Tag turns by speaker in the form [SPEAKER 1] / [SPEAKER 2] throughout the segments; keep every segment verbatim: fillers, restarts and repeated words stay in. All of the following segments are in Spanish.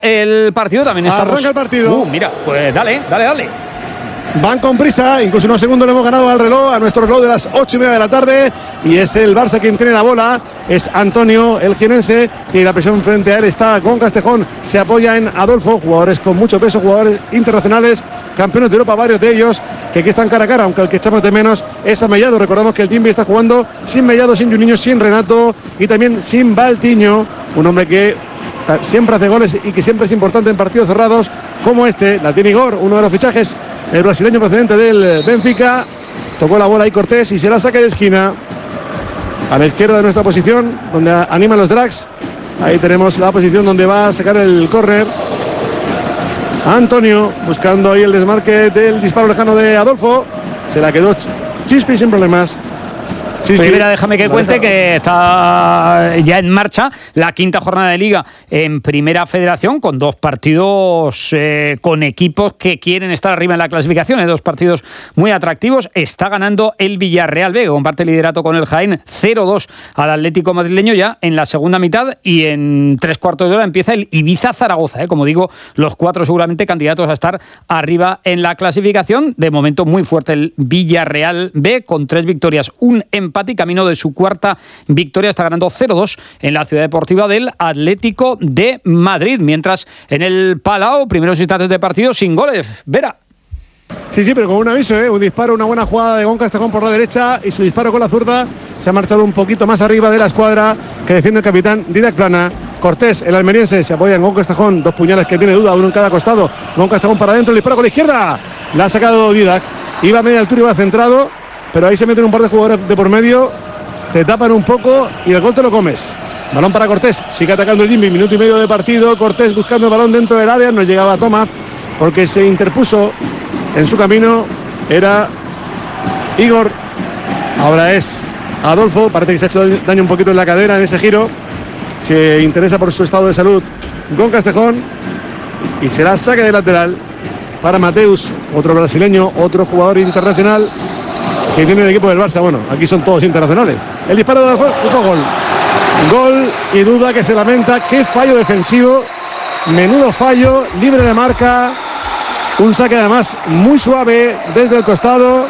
[SPEAKER 1] El partido también está.
[SPEAKER 2] Arranca el partido.
[SPEAKER 1] Uh, mira, pues dale, dale, dale.
[SPEAKER 2] Van con prisa, incluso unos segundos le hemos ganado al reloj, a nuestro reloj de las ocho y media de la tarde, y es el Barça quien tiene la bola, es Antonio, el jienense, tiene la presión frente a él, está con Castejón, se apoya en Adolfo, jugadores con mucho peso, jugadores internacionales, campeones de Europa, varios de ellos, que aquí están cara a cara, aunque el que echamos de menos es a Mellado. Recordamos que el Timbi está jugando sin Mellado, sin Juninho, sin Renato, y también sin Valtiño, un hombre que siempre hace goles y que siempre es importante en partidos cerrados como este. La tiene Igor, uno de los fichajes, el brasileño procedente del Benfica. Tocó la bola ahí Cortés y se la saca de esquina a la izquierda de nuestra posición, donde animan los drags. Ahí tenemos la posición donde va a sacar el córner Antonio, buscando ahí el desmarque del disparo lejano de Adolfo. Se la quedó Chispi sin problemas.
[SPEAKER 1] Sí, Primera, déjame que cuente deja. que está ya en marcha la quinta jornada de Liga en Primera Federación, con dos partidos eh, con equipos que quieren estar arriba en la clasificación. Hay dos partidos muy atractivos. Está ganando el Villarreal B, que comparte liderato con el Jaén, cero dos al Atlético madrileño ya en la segunda mitad, y en tres cuartos de hora empieza el Ibiza-Zaragoza. ¿eh? Como digo, los cuatro seguramente candidatos a estar arriba en la clasificación. De momento muy fuerte el Villarreal B, con tres victorias, un empate y camino de su cuarta victoria. Está ganando cero dos en la Ciudad Deportiva del Atlético de Madrid, mientras en el Palau, primeros instantes de partido sin goles. Vera.
[SPEAKER 2] Sí, sí, pero con un aviso, ¿eh? Un disparo, una buena jugada de Gon Castejón por la derecha, y su disparo con la zurda se ha marchado un poquito más arriba de la escuadra que defiende el capitán Didac Plana. Cortés, el almeriense, se apoya en Gon Castejón, dos puñales que tiene duda, uno en cada costado. Gon Castejón para adentro, el disparo con la izquierda, la ha sacado Didac, iba a media altura, iba centrado, pero ahí se meten un par de jugadores de por medio, te tapan un poco y el gol te lo comes. Balón para Cortés, sigue atacando el Jimmy, minuto y medio de partido. Cortés buscando el balón dentro del área, no llegaba a Tomás porque se interpuso en su camino, era Igor, ahora es Adolfo, parece que se ha hecho daño un poquito en la cadera en ese giro, se interesa por su estado de salud con Castejón, y será saque de lateral para Mateus, otro brasileño, otro jugador internacional que tiene el equipo del Barça. Bueno, aquí son todos internacionales. El disparo de Adolfo, hizo gol. Gol y duda que se lamenta. Qué fallo defensivo. Menudo fallo, libre de marca. Un saque además muy suave desde el costado,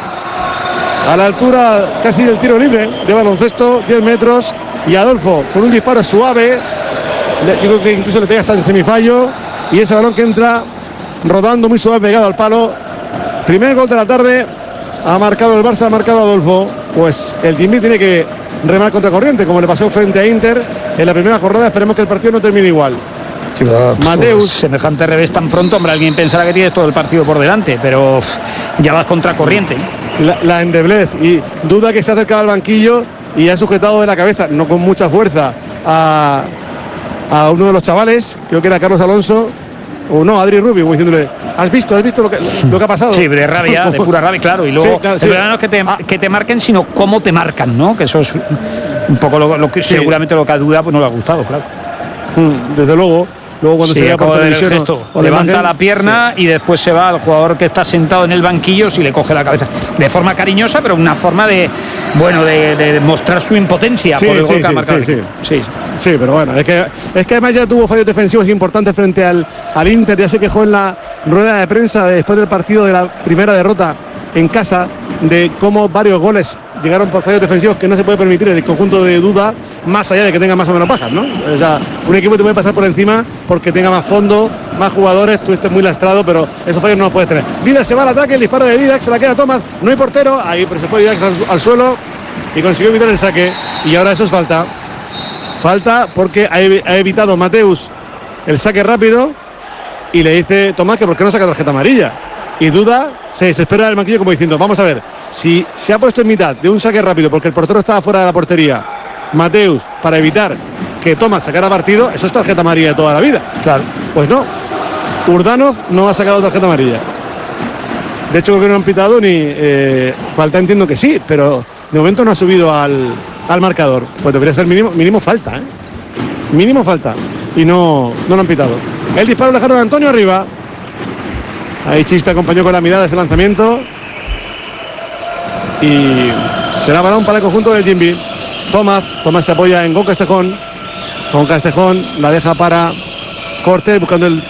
[SPEAKER 2] a la altura casi del tiro libre de baloncesto, diez metros. Y Adolfo con un disparo suave, yo creo que incluso le pega hasta el semifallo. Y ese balón que entra rodando muy suave, pegado al palo. Primer gol de la tarde. Ha marcado el Barça, ha marcado Adolfo. Pues el Timbi tiene que remar contra corriente, como le pasó frente a Inter en la primera jornada. Esperemos que el partido no termine igual.
[SPEAKER 1] Sí, pero, Mateus. Pues, semejante revés tan pronto, hombre, alguien pensará que tienes todo el partido por delante, pero uf, ya vas contra corriente.
[SPEAKER 2] La, la endeblez, y duda que se ha acercado al banquillo y ha sujetado de la cabeza, no con mucha fuerza, a, a uno de los chavales, creo que era Carlos Alonso, o no, Adri Rubio, como diciéndole: ¿has visto, has visto lo que, lo que ha pasado?
[SPEAKER 1] Sí, de rabia, de pura rabia, claro. Y luego, sí, claro, sí. El problema no es que te, ah. que te marquen, sino cómo te marcan, ¿no? Que eso es un poco lo, lo que sí. seguramente lo que a duda pues no le ha gustado, claro.
[SPEAKER 2] Desde luego. Luego cuando sí, se vea por televisión,
[SPEAKER 1] gesto, o levanta imagen, la pierna sí. y después se va al jugador que está sentado en el banquillo, si le coge la cabeza de forma cariñosa, pero una forma de, bueno, de, de mostrar su impotencia sí, por el sí, gol que ha marcado.
[SPEAKER 2] Sí, sí. Sí. sí, pero bueno, es que, es que además ya tuvo fallos defensivos importantes frente al, al Inter. Ya se quejó en la rueda de prensa después del partido de la primera derrota en casa de cómo varios goles llegaron por fallos defensivos que no se puede permitir en el conjunto de Duda, más allá de que tenga más o menos bajas, ¿no? O sea, un equipo te puede pasar por encima porque tenga más fondo, más jugadores, tú estés muy lastrado, pero esos fallos no los puedes tener. Didac se va al ataque, el disparo de Didac, se la queda Tomás, no hay portero, ahí pero se fue Didac al, al suelo y consiguió evitar el saque, y ahora eso es falta. Falta porque ha, ha evitado Mateus el saque rápido y le dice Tomás que por qué no saca tarjeta amarilla. Y Duda se desespera del banquillo como diciendo: vamos a ver, si se ha puesto en mitad de un saque rápido porque el portero estaba fuera de la portería, Mateus, para evitar que Tomás sacara partido, eso es tarjeta amarilla de toda la vida.
[SPEAKER 1] Claro.
[SPEAKER 2] Pues no, Urdanov no ha sacado tarjeta amarilla. De hecho creo que no han pitado ni eh, falta, entiendo que sí, pero de momento no ha subido al, al marcador. Pues debería ser mínimo, mínimo falta, ¿eh? Mínimo falta. Y no, no lo han pitado. El disparo lejano de Antonio arriba. Ahí Chispe acompañó con la mirada ese lanzamiento. Y será balón para el conjunto del Jimby. Tomás, Tomás se apoya en Gon Castejón. Gon Castejón la deja para Cortés buscando el